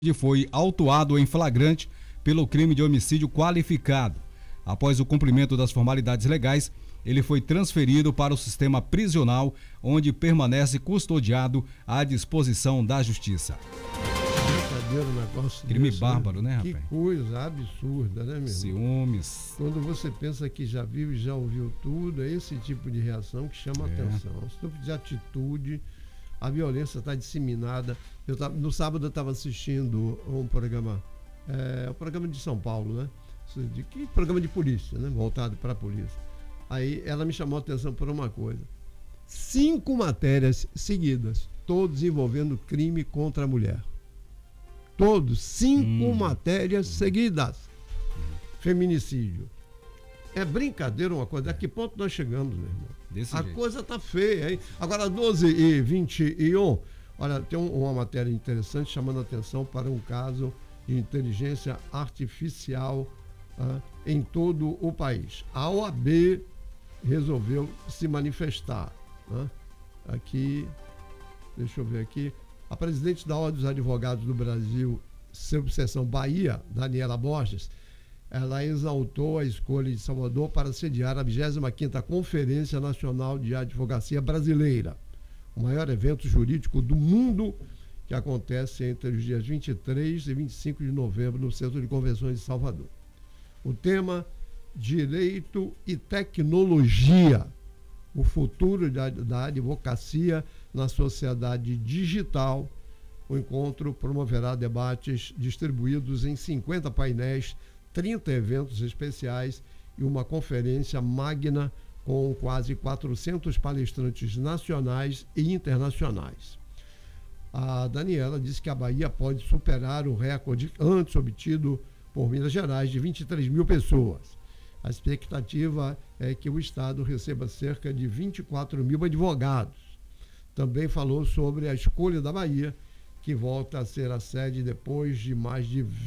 foi autuado em flagrante pelo crime de homicídio qualificado. Após o cumprimento das formalidades legais, ele foi transferido para o sistema prisional, onde permanece custodiado à disposição da Justiça. Brincadeira, negócio Crime desse, bárbaro, né, rapaz? Que coisa absurda, né, meu? Ciúmes. Quando você pensa que já viu e já ouviu tudo, é esse tipo de reação que chama atenção. Esse tipo de atitude, a violência está disseminada. No sábado eu estava assistindo um programa, o programa de São Paulo, né? Programa de polícia, né? Voltado para a polícia. Aí ela me chamou a atenção por uma coisa. 5 matérias seguidas, todos envolvendo crime contra a mulher. Todos, 5 matérias seguidas. Feminicídio. É brincadeira uma coisa. A que ponto nós chegamos, meu irmão? A coisa tá feia, hein? Agora, 12h21, olha, tem uma matéria interessante chamando a atenção para um caso de inteligência artificial em todo o país. A OAB resolveu se manifestar. Aqui, deixa eu ver aqui. A presidente da Ordem dos Advogados do Brasil, subseção Bahia, Daniela Borges, ela exaltou a escolha de Salvador para sediar a 25ª Conferência Nacional de Advocacia Brasileira, o maior evento jurídico do mundo, que acontece entre os dias 23 e 25 de novembro no Centro de Convenções de Salvador. O tema: Direito e Tecnologia, o futuro da advocacia na sociedade digital. O encontro promoverá debates distribuídos em 50 painéis, 30 eventos especiais e uma conferência magna com quase 400 palestrantes nacionais e internacionais. A Daniela disse que a Bahia pode superar o recorde antes obtido por Minas Gerais de 23 mil pessoas. A expectativa é que o Estado receba cerca de 24 mil advogados. Também falou sobre a escolha da Bahia, que volta a ser a sede depois de mais de